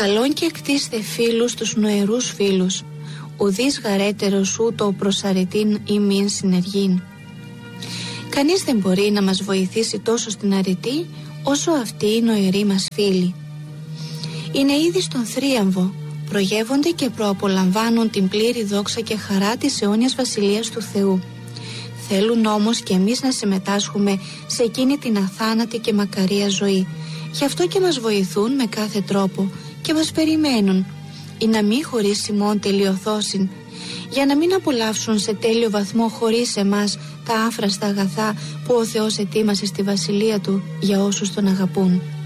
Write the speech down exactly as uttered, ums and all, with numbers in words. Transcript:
Καλόν και εκτίστε φίλους τους νοερούς φίλους, ουδείς γαρέτερος ούτω προσαρετήν ή μην συνεργήν. Κανείς δεν μπορεί να μας βοηθήσει τόσο στην αρετή όσο αυτοί οι νοεροί μας φίλοι. Είναι ήδη στον θρίαμβο, προγεύονται και προαπολαμβάνουν την πλήρη δόξα και χαρά της αιώνιας βασιλείας του Θεού. Θέλουν όμως και εμείς να συμμετάσχουμε σε εκείνη την αθάνατη και μακαρία ζωή. Γι' αυτό και μας βοηθούν με κάθε τρόπο και μας περιμένουν, ή να μην χωρίς ημών τελειωθώσιν, για να μην απολαύσουν σε τέλειο βαθμό χωρίς εμάς τα άφραστα αγαθά που ο Θεός ετοίμασε στη βασιλεία Του για όσους Τον αγαπούν.